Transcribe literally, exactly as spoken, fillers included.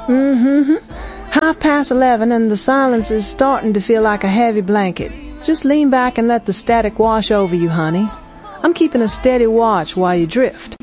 Mm-hmm. Half past eleven and the silence is starting to feel like a heavy blanket. Just lean back and let the static wash over you, honey. I'm keeping a steady watch while you drift.